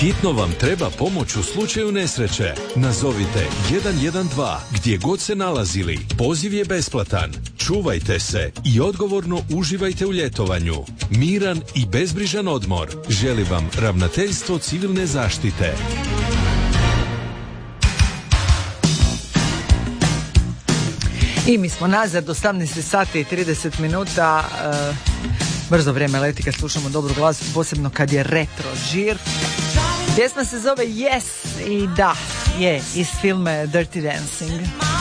Hitno vam treba pomoć u slučaju nesreće. Nazovite 112 gdje god se nalazili. Poziv je besplatan. Čuvajte se i odgovorno uživajte u ljetovanju. Miran i bezbrižan odmor želi vam Ravnateljstvo civilne zaštite. I mi smo nazad, 18 sati i 30 minuta. Brzo vrijeme leti kad slušamo dobru glazbu, posebno kad je retro žir. Pjesma se zove Yes i da, je iz filma Dirty Dancing.